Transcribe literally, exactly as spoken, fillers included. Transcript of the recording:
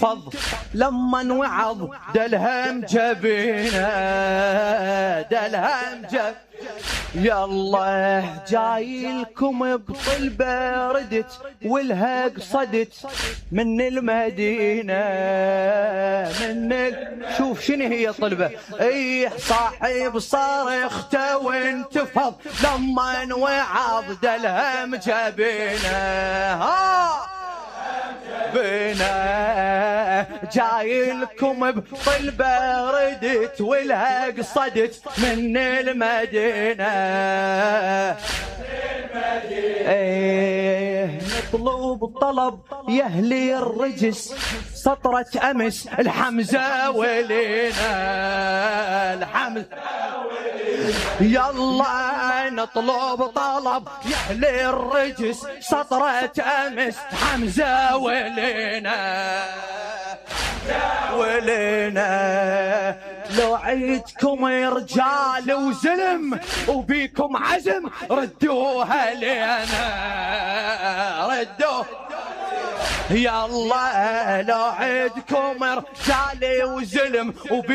انتفض لما وعظ دلهم جبينا دلهم جب يالله جايلكم بطلبة ردت والها قصدت من المدينة من ال... شوف شنو هي طلبة اي صاحب صارخته وانتفض لما وعظ دلهم جبينا ها بنا جايلكم بطلبة ردت والها قصدت من المدينة ايه نطلب الطلب يهلي الرجس سطرة امس الحمزة ولينا الحمزة يلا نطلب طلب يهلي الرجس سطرة امس حمزة ولينا ولينا لو عيدكم رجال وزلم وبيكم عزم ردوها لنا ردوها يلا لو عيدكم رجال وزلم وبيكم